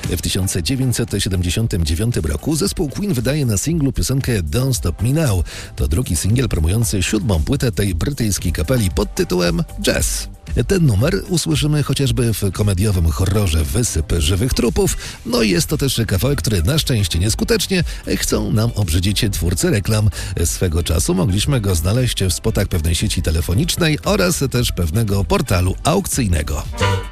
W 1979 roku zespół Queen wydaje na singlu piosenkę Don't Stop Me Now. To drugi singiel promujący 7. płytę tej brytyjskiej kapeli pod tytułem Jazz. Ten numer usłyszymy chociażby w komediowym horrorze Wysyp żywych trupów. No i jest to też kawałek, który na szczęście nieskutecznie chcą nam obrzydzić twórcy reklam. Swego czasu mogliśmy go znaleźć w spotach pewnej sieci telefonicznej oraz też pewnego portalu aukcyjnego.